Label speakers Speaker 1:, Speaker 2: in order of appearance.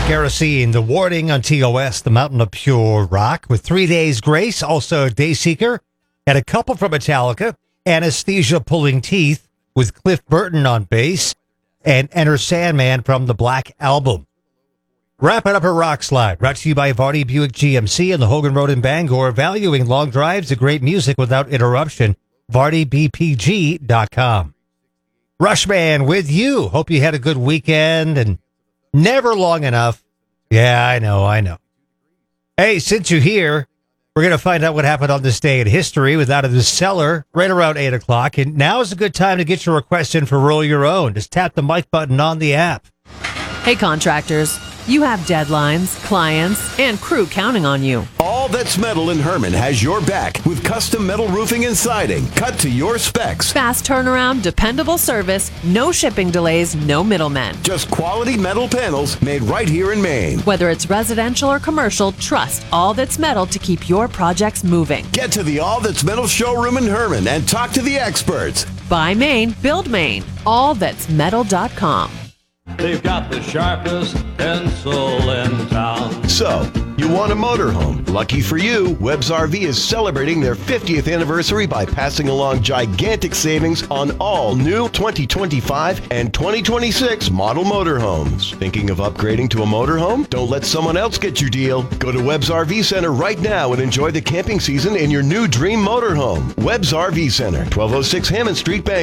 Speaker 1: Kerosene, The Warning on TOS, The Mountain of Pure Rock, with 3 Days Grace, also Dayseeker, and a couple from Metallica, Anesthesia Pulling Teeth, with Cliff Burton on bass, and Enter Sandman from the Black Album. Wrapping up a rock slide, brought to you by Vardy Buick GMC and the Hogan Road in Bangor, valuing long drives and great music without interruption. VardyBPG.com. Rushman with you. Hope you had a good weekend and never long enough. Yeah, I know. Hey, since you're here, we're going to find out what happened on this day in history with Out of the Cellar right around 8 o'clock. And now is a good time to get your request in for Roll Your Own. Just tap the mic button on the app.
Speaker 2: Hey, contractors. You have deadlines, clients, and crew counting on you.
Speaker 3: All That's Metal in Herman has your back with custom metal roofing and siding cut to your specs.
Speaker 2: Fast turnaround, dependable service, no shipping delays, no middlemen.
Speaker 3: Just quality metal panels made right here in Maine.
Speaker 2: Whether it's residential or commercial, trust All That's Metal to keep your projects moving.
Speaker 3: Get to the All That's Metal showroom in Herman and talk to the experts.
Speaker 2: Buy Maine, build Maine. AllThat'sMetal.com.
Speaker 4: They've got the sharpest pencil in town.
Speaker 3: So, you want a motorhome? Lucky for you, Webb's RV is celebrating their 50th anniversary by passing along gigantic savings on all new 2025 and 2026 model motorhomes. Thinking of upgrading to a motorhome? Don't let someone else get your deal. Go to Webb's RV Center right now and enjoy the camping season in your new dream motorhome. Webb's RV Center, 1206 Hammond Street, Bangor.